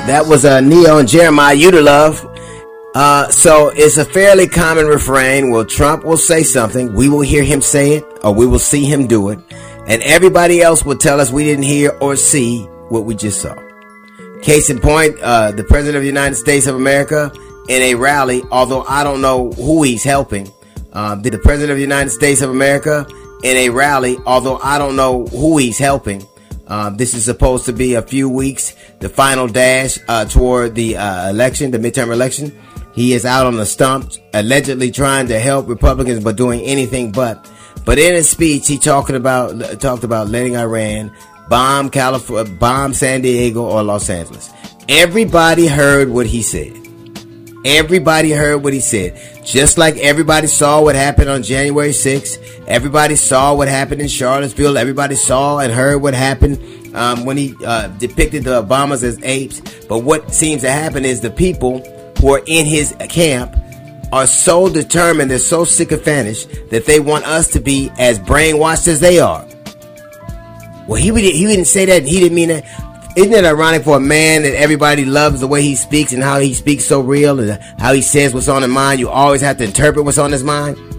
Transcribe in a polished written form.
That was Neo and Jeremiah, You to Love. So it's a fairly common refrain. Well, Trump will say something, we will hear him say it, or we will see him do it, and everybody else will tell us we didn't hear or see what we just saw. Case in point, the President of the United States of America in a rally, although I don't know who he's helping, the President of the United States of America in a rally, although I don't know who he's helping. This is supposed to be a few weeks, the final dash toward the election, the midterm election. He is out on the stump, allegedly trying to help Republicans, but doing anything but. But in his speech, he talked about letting Iran bomb California, bomb San Diego or Los Angeles. Everybody heard what he said. Everybody heard what he said. Just like everybody saw what happened on January 6th. Everybody saw what happened in Charlottesville. Everybody saw and heard what happened when he depicted the Obamas as apes. But what seems to happen is the people who are in his camp are so determined, they're so sycophantish that they want us to be as brainwashed as they are. Well, he didn't say that. He didn't mean that. Isn't it ironic for a man that everybody loves the way he speaks and how he speaks so real and how he says what's on his mind? You always have to interpret what's on his mind.